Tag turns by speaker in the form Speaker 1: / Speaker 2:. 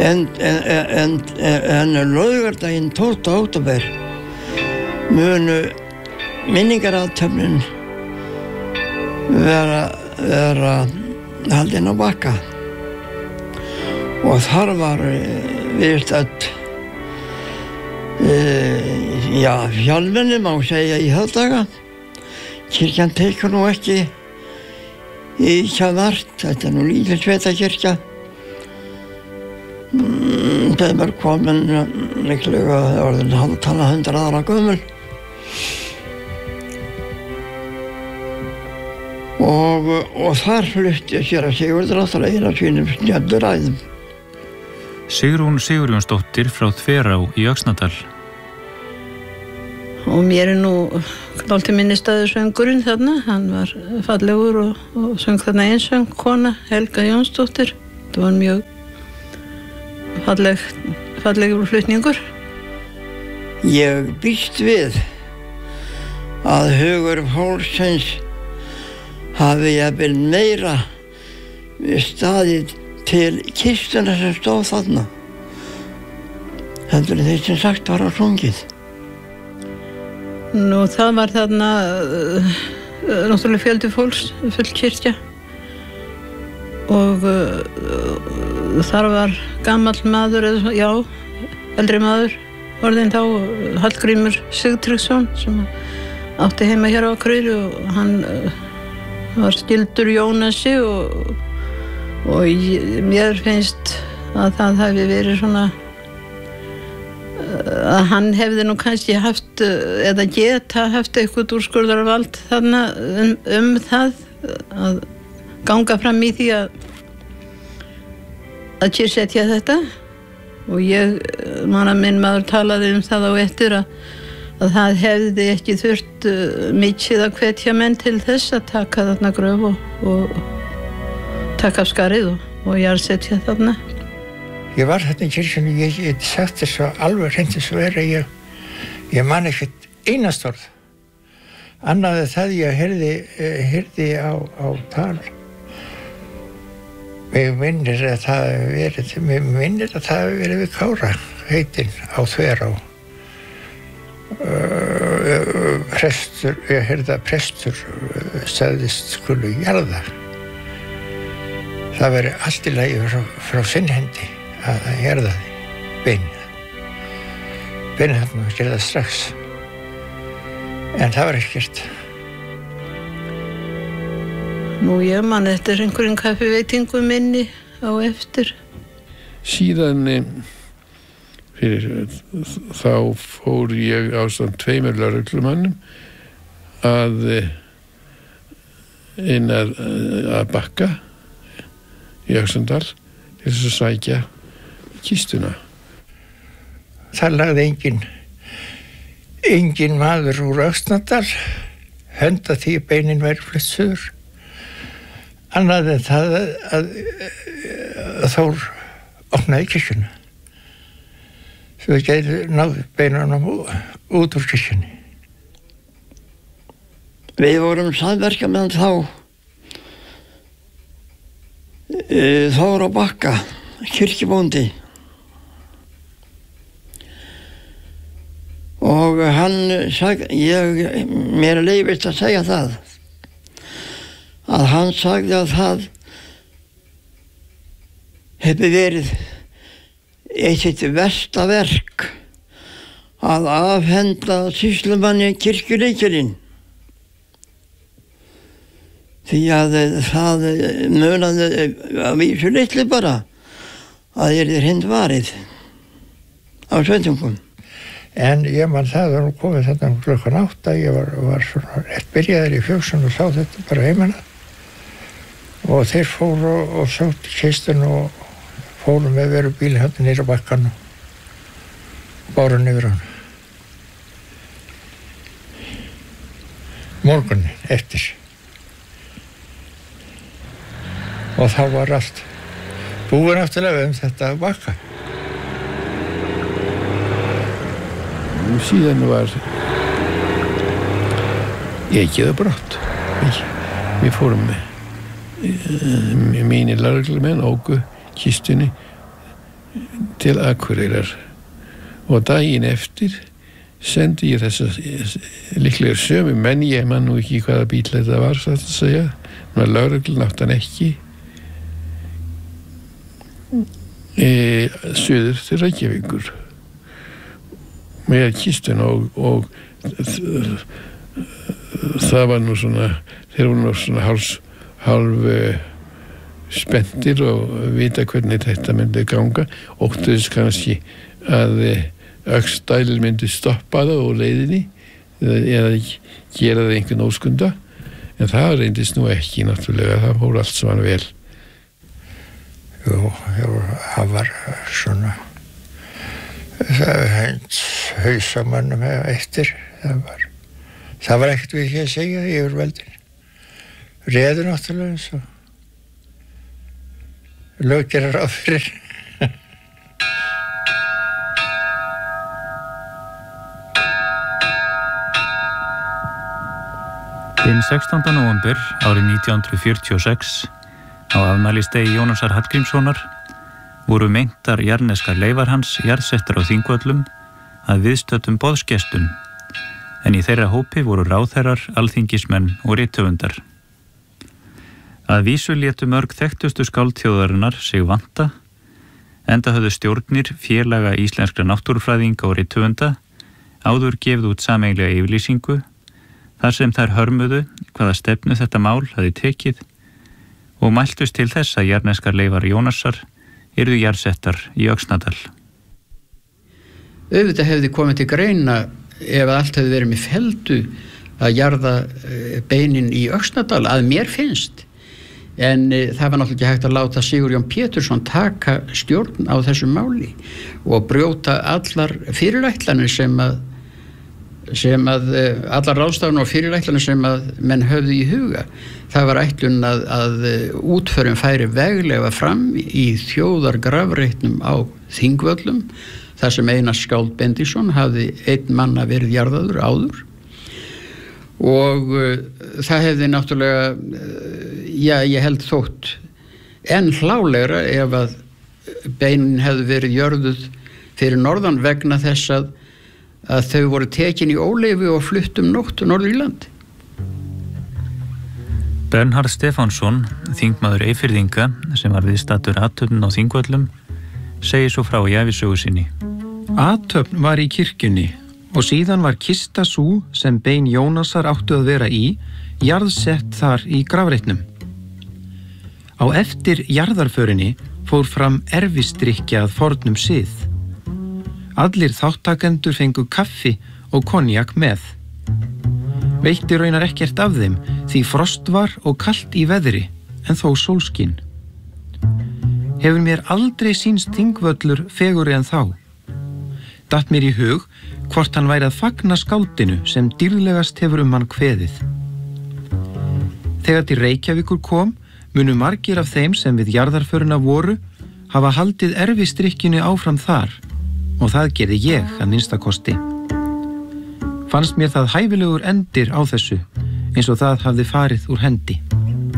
Speaker 1: En laugardaginn 12. október munu minningarathöfnin vera haldin á Bakka og þar var viðstödd fjölmenni má segja í Höfdaga. Kirkjan tekur nú ekki í Kjavart, þetta nú lítil sveitakirkja. Þeim komin líklega orðin hálftala 100 ára gömul. Og þar flutti séra Sigurður að eina sínum snjöllu ræðum.
Speaker 2: Sigrún Sigurjónsdóttir frá Þverá í Öxnadal.
Speaker 3: Og mér nú dálítið minnisstæður söngurinn þarna, hann var fallegur og söng þarna einsöng kona, Helga Jónsdóttir. Það var mjög fallegur flutningur.
Speaker 1: Ég býst við að hugur fólksins hafi jafnvel meira staðið til kistuna sem stóð þarna heldur en þeir sem sagt var á sungið.
Speaker 3: Nú það var þarna náttúrulega fjöldi fólks, full kirkja og þar var gamall maður, eldri maður orðinn þá, Hallgrímur Sigtryggsson sem átti heima hér á Akureyri og hann var skyldur Jónasi og mér finnst að það hafi verið svona að hann hefði nú kannski haft eða geta haft eitthvað úrskurðarvald þarna það að ganga fram í því að kyrrsetja þetta og ég man að minn maður talaði það á eftir að það hefði ekki þurft mikið að hvetja menn til þess að taka þarna gröf og taka af skarið og jarðsetja þarna.
Speaker 4: Ég var þarna í kirkjunni, ég sagt þess að alveg hreint þess að vera, ég man ekkert einast orð. Annað það ég heyrði á tal. Mig minnir að það hafi verið við Kára heitinn á Þverá. Ég heyrði að prestur sagðist skulu jarða. Það veri allt í lagi frá sinn hendi að jarða því beinin þarna að gera það strax en það var ekkert.
Speaker 3: Nú ég man eftir einhverjum kaffiveitingum minni á eftir.
Speaker 5: Síðan fyrir þá fór ég ásamt 2 lögreglumönnum inn að Bakka í Öxnadal til þess að sækja kistuna.
Speaker 4: Það lagði engin maður úr Öxnadal hönd að því beinin væri flutt suður. Annað en það að Þór opnaði kirkjuna. Svo það gæti náð beinunum út úr kirkjunni.
Speaker 1: Við vorum samverkamenn þá. Þór á Bakka, kirkjubóndi. Og hann sagði, mér leyfist að segja það, að hann sagði að það hefði verið eitt versta verk að afhenda sýslumanni kirkjulykilinn. Því að það munaði að vísu litlu bara að yrði hreint varið á sveitungum.
Speaker 4: En ég man það var nú komið þarna klukkan 8, ég var svona rétt byrjaður í fjóksun og sá þetta bara heimina. Og þeir fóru og sátt í kistun og fóru með veru bíl hérna niður á Bakkann og báru niður hann. Morgunin eftir. Og þá var allt búið náttúrulega þetta Bakka.
Speaker 5: Síðan var ekið að brott. Við fórum mínir lögreglumenn ógu kistunni til Akureyrar og daginn eftir sendi ég þessa líklega sömu menn, ég man nú ekki hvaða bíl þetta var, satt að segja, lögreglan átti hann ekki suður til Reykjavíkur með kistun og það var nú svona, þeir voru nú svona hálf spenntir og vita hvernig þetta myndi ganga, óttuðist kannski að Öxdælir myndi stoppa það á leiðinni eða gera það einhvern óskunda, en það reyndist nú ekki náttúrulega, það fór allt saman vel.
Speaker 4: Jú, það var svona hent hausamannum eftir, það var ekkert við ekki að segja yfir veldin. Réður náttúrulega eins og lög gera ráð fyrir.
Speaker 2: Hinn 16. nóvember árið 1946 á afmælistegi Jónasar Hallgrímssonar voru meintar jarðneskar leifar hans jarðsettar á Þingvöllum að viðstöddum boðsgestum, en í þeirra hópi voru ráðherrar, alþingismenn og rithöfundar. Að vísu létu mörg þekktustu skáldþjóðarinnar sig vanta, enda höfðu stjórnir félaga íslenskra náttúrufræðinga og rithöfunda áður gefið út sameiginlega yfirlýsingu þar sem þær hörmuðu hvaða stefnu þetta mál hafi tekið og mæltust til þess að jarðneskar leifar Jónasar yrðu jarðsettar í Öxnadal.
Speaker 6: Auðvitað hefði komið til greina ef allt hefði verið með feldu að jarða beinin í Öxnadal, að mér finnst. En það var náttúrulega ekki hægt að láta Sigurjón Pétursson taka stjórn á þessu máli og brjóta allar fyrirætlanir sem að allar ráðstafanir og fyrirætlanir sem að menn höfðu í huga. Það var ætlun að útförum færi veglega fram í þjóðargrafreitnum á Þingvöllum, þar sem Einar Skáld Bendisson hafði einn manna verið jarðaður áður. Og það hefði náttúrulega, ég held þótt enn hlálegra ef að beinin hefði verið jörðuð fyrir norðan vegna þess að þau voru tekin í óleyfi og flutt nótt norður í land.
Speaker 2: Bernhard Stefánsson, þingmaður Eyfirðinga sem var viðstaddur athöfn á Þingvöllum, segir svo frá í ævisögu sinni.
Speaker 7: Athöfn var í kirkjunni og síðan var kista sú sem bein Jónasar áttu að vera í, jarðsett þar í grafreitnum. Á eftir jarðarförinni fór fram erfisdrykkja að fornum sið. Allir þáttakendur fengu kaffi og konjak með. Veitti raunar ekkert af þeim því frost var og kalt í veðri en þó sólskinn. Hefur mér aldrei sýnst Þingvöllur fegurri en þá. Datt mér í hug hvort hann væri að fagna skáldinu sem dýrlegast hefur hann kveðið. Þegar til Reykjavíkur kom, munu margir af þeim sem við jarðarförina voru hafa haldið erfisdrykkjunni áfram þar og það gerði ég að minnsta kosti. Fannst mér það hæfilegur endir á þessu eins og það hafði farið úr hendi.